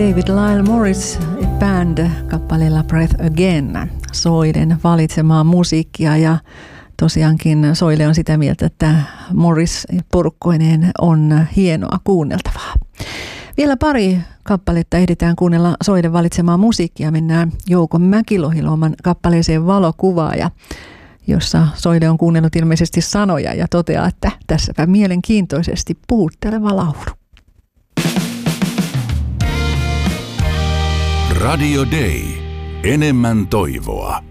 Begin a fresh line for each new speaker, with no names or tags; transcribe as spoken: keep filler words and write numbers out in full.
David Lyle Morris Band kappaleella Breath Again, Soiden valitsemaa musiikkia, ja tosiaankin Soile on sitä mieltä, että Morris porukkoineen on hienoa kuunneltavaa. Vielä pari kappaletta ehditään kuunnella Soiden valitsemaa musiikkia. Mennään Jouko Mäkilohiloman kappaleeseen Valokuvaaja, jossa Soile on kuunnellut ilmeisesti sanoja ja toteaa, että tässäpä mielenkiintoisesti puhutteleva laulu.
Radio Day. Enemmän toivoa.